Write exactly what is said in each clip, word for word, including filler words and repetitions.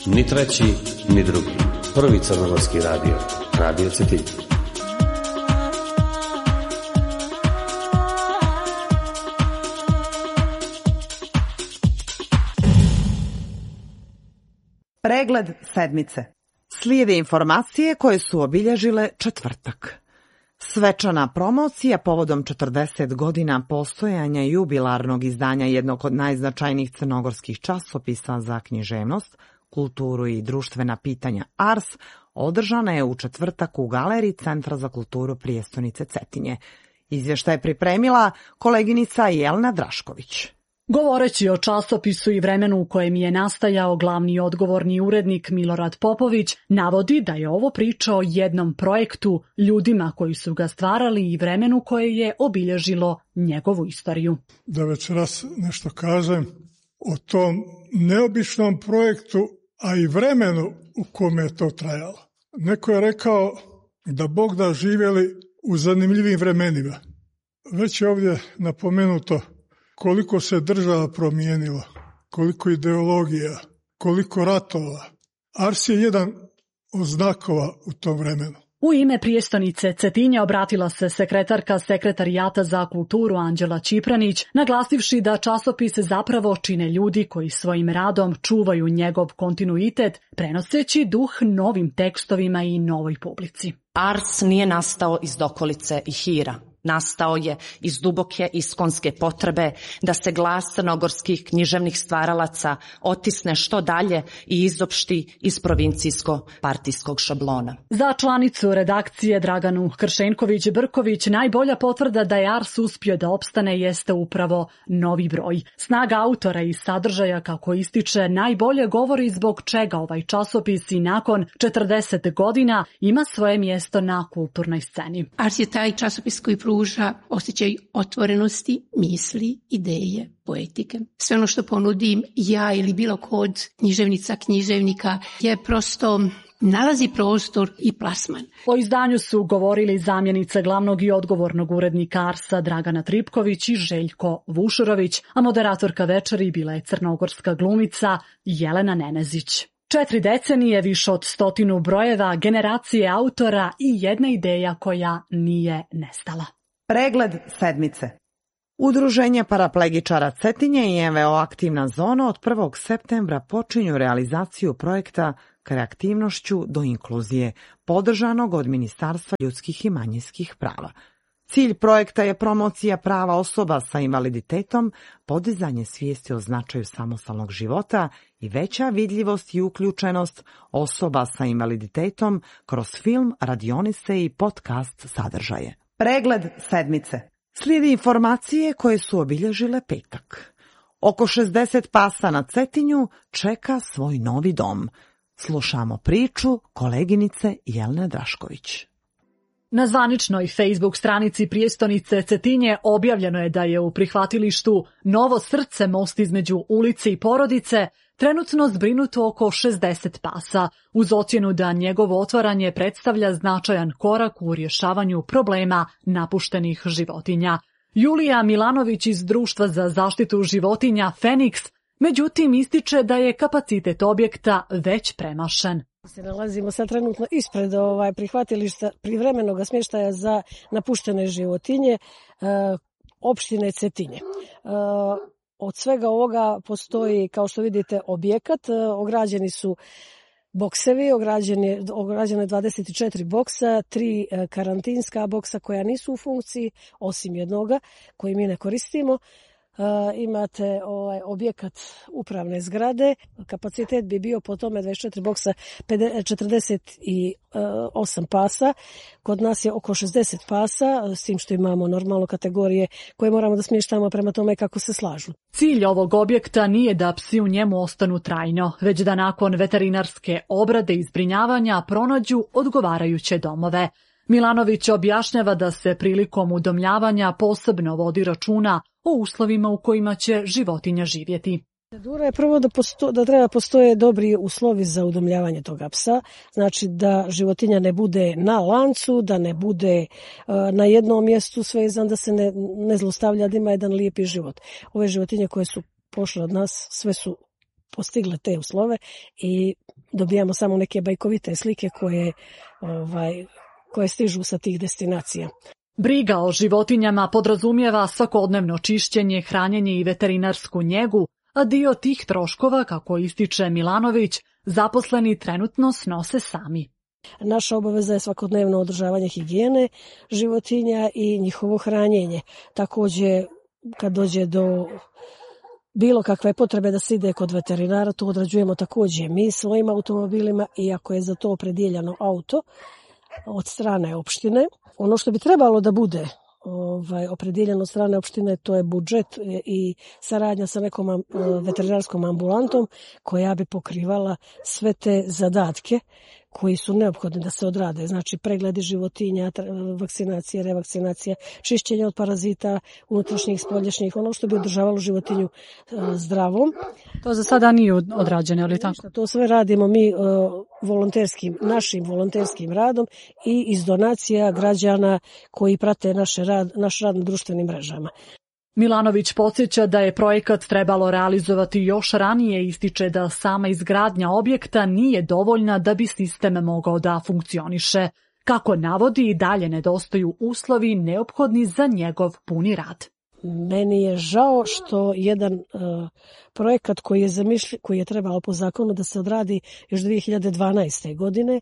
Ni treći, ni drugi. Prvi crnogorski radio. Radio Cetinje. Pregled sedmice. Slijede informacije koje su obilježile četvrtak. Svečana promocija povodom četrdeset godina postojanja jubilarnog izdanja jednog od najznačajnijih crnogorskih časopisa za književnost, kulturu i društvena pitanja Ars održana je u četvrtak u galeriji Centra za kulturu prijestonice Cetinje. Izvještaj je pripremila koleginica Jelena Drašković. Govoreći o časopisu i vremenu u kojem je nastajao, glavni odgovorni urednik Milorad Popović navodi da je ovo priča o jednom projektu, ljudima koji su ga stvarali i vremenu koje je obilježilo njegovu istoriju. Da večeras nešto kažem o tom neobičnom projektu, a i vremenu u kome je to trajalo. Neko je rekao da Bog da živjeli u zanimljivim vremenima. Već je ovdje napomenuto koliko se država promijenilo, koliko ideologija, koliko ratova. Ars je jedan od znakova u tom vremenu. U ime prijestonice Cetinje obratila se sekretarka Sekretarijata za kulturu Anđela Čipranić, naglasivši da časopise zapravo čine ljudi koji svojim radom čuvaju njegov kontinuitet, prenoseći duh novim tekstovima i novoj publici. Ars nije nastao iz dokolice i hira. Nastao je iz duboke iskonske potrebe da se glas crnogorskih književnih stvaralaca otisne što dalje i izopšti iz provincijsko-partijskog šablona. Za članicu redakcije Draganu Kršenković-Brković najbolja potvrda da je Ars uspio da opstane jeste upravo novi broj. Snaga autora i sadržaja, kako ističe, najbolje govori zbog čega ovaj časopis i nakon četrdeset godina ima svoje mjesto na kulturnoj sceni. Ars je taj časopis koji pruža osjećaj otvorenosti, misli, ideje, poetike. Sve ono što ponudim ja ili bilo kod književnica, književnika je prosto nalazi prostor i plasman. O izdanju su govorili zamjenica glavnog i odgovornog urednika Arsa Dragana Tripković i Željko Vušurović, a moderatorka večeri bila je crnogorska glumica Jelena Nenezić. Četiri decenije, više od stotinu brojeva, generacije autora i jedna ideja koja nije nestala. Pregled sedmice. Udruženje paraplegičara Cetinje i N V O Aktivna zona od prvog septembra počinju realizaciju projekta Kreativnošću do inkluzije, podržanog od Ministarstva ljudskih i manjinskih prava. Cilj projekta je promocija prava osoba sa invaliditetom, podizanje svijesti o značaju samostalnog života i veća vidljivost i uključenost osoba sa invaliditetom kroz film, radionice i podcast sadržaje. Pregled sedmice. Slijedi informacije koje su obilježile petak. Oko šezdeset pasa na Cetinju čeka svoj novi dom. Slušamo priču koleginice Jelene Drašković. Na zvaničnoj Facebook stranici prijestonice Cetinje objavljeno je da je u prihvatilištu Novo srce, most između ulice i porodice, trenutno zbrinuto oko šezdeset pasa, uz ocjenu da njegovo otvaranje predstavlja značajan korak u rješavanju problema napuštenih životinja. Julija Milanović iz Društva za zaštitu životinja Feniks, međutim, ističe da je kapacitet objekta već premašen. Se nalazimo sad trenutno ispred ovaj prihvatilišta privremenog smještaja za napuštene životinje e, opštine Cetinje. E, od svega ovoga postoji, kao što vidite, objekat. E, ograđeni su boksevi, ograđene, ograđene dvadeset četiri boksa, tri e, karantinska boksa koja nisu u funkciji, osim jednoga koji mi ne koristimo. Uh, imate ovaj objekat upravne zgrade, kapacitet bi bio po tome dvadeset četiri boksa, četrdeset osam pasa, kod nas je oko šezdeset pasa, s tim što imamo normalno kategorije koje moramo da smještamo prema tome kako se slažu. Cilj ovog objekta nije da psi u njemu ostanu trajno, već da nakon veterinarske obrade i zbrinjavanja pronađu odgovarajuće domove. Milanović objašnjava da se prilikom udomljavanja posebno vodi računa o uslovima u kojima će životinja živjeti. Procedura je prvo da, posto, da treba postoje dobri uslovi za udomljavanje toga psa, znači da životinja ne bude na lancu, da ne bude uh, na jednom mjestu svezan, da se ne, ne zlostavlja, da ima jedan lijepi život. Ove životinje koje su pošle od nas, sve su postigle te uslove i dobijamo samo neke bajkovite slike koje, ovaj, koje stižu sa tih destinacija. Briga o životinjama podrazumijeva svakodnevno čišćenje, hranjenje i veterinarsku njegu, a dio tih troškova, kako ističe Milanović, zaposleni trenutno snose sami. Naša obaveza je svakodnevno održavanje higijene životinja i njihovo hranjenje. Također, kad dođe do bilo kakve potrebe da se ide kod veterinara, to odrađujemo također mi svojim automobilima, iako je za to opredjeljeno auto od strane opštine. Ono što bi trebalo da bude ovaj, opredjeljeno od strane opštine, to je budžet i saradnja sa nekom veterinarskom ambulantom koja bi pokrivala sve te zadatke koji su neophodni da se odrade. Znači pregledi životinja, vakcinacije, revakcinacije, čišćenje od parazita, unutrašnjih, spoljašnjih, ono što bi održavalo životinju zdravom. To za sada nije odrađeno, ali tako? To sve radimo mi volonterskim, našim volonterskim radom i iz donacija građana koji prate naš rad, naš rad na društvenim mrežama. Milanović podsjeća da je projekat trebalo realizovati još ranije i ističe da sama izgradnja objekta nije dovoljna da bi sistem mogao da funkcioniše. Kako navodi, i dalje nedostaju uslovi neophodni za njegov puni rad. Meni je žao što jedan uh, projekat koji je zamišljen, koji je trebalo po zakonu da se odradi još dvije hiljade dvanaeste. godine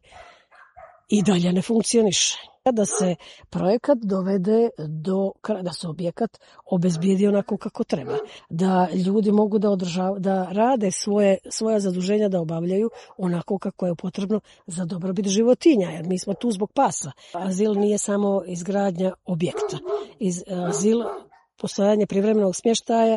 i dalje ne funkcioniše. Da se projekat dovede do kraja, da se objekat obezbijedi onako kako treba, da ljudi mogu da održavaju, da rade svoje, svoja zaduženja da obavljaju onako kako je potrebno za dobrobit životinja, jer mi smo tu zbog pasa. Azil nije samo izgradnja objekta. Iz, azil, postojanje privremenog smještaja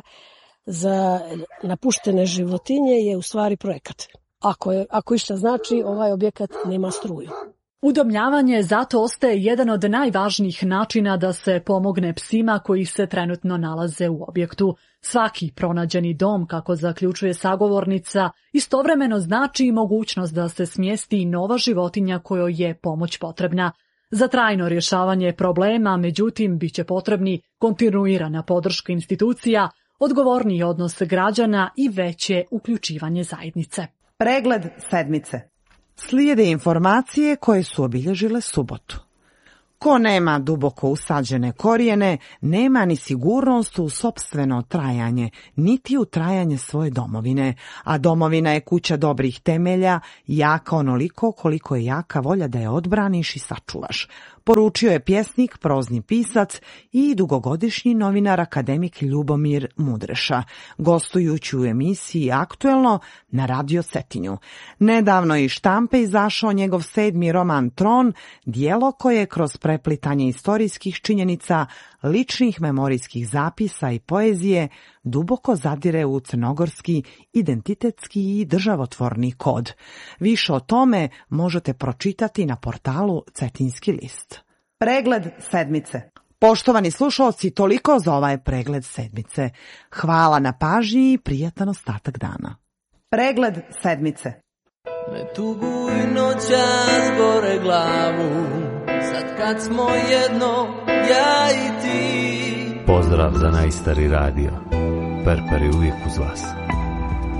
za napuštene životinje je u stvari projekat. Ako, je, ako išta znači, ovaj objekat nema struju. Udomljavanje zato ostaje jedan od najvažnijih načina da se pomogne psima koji se trenutno nalaze u objektu. Svaki pronađeni dom, kako zaključuje sagovornica, istovremeno znači i mogućnost da se smjesti nova životinja kojoj je pomoć potrebna. Za trajno rješavanje problema, međutim, bit će potrebni kontinuirana podrška institucija, odgovorniji odnos građana i veće uključivanje zajednice. Pregled sedmice. Slijede informacije koje su obilježile subotu. Ko nema duboko usađene korijene, nema ni sigurnost u sopstveno trajanje, niti u trajanje svoje domovine, a domovina je kuća dobrih temelja, jaka onoliko koliko je jaka volja da je odbraniš i sačuvaš, poručio je pjesnik, prozni pisac i dugogodišnji novinar akademik Ljubomir Mudreša, gostujući u emisiji Aktuelno na Radio Cetinju. Nedavno je iz štampe izašao njegov sedmi roman Tron, dijelo koje kroz preplitanje istorijskih činjenica, ličnih memorijskih zapisa i poezije duboko zadire u crnogorski, identitetski i državotvorni kod. Više o tome možete pročitati na portalu Cetinski list. Pregled sedmice. Poštovani slušalci, toliko za ovaj pregled sedmice. Hvala na pažnji i prijatan ostatak dana. Pregled sedmice. Ne tuguj noćas gore glavu, sad kad smo jedno, ja i ti. Pozdrav za najstari radio. Perper je uvijek uz vas.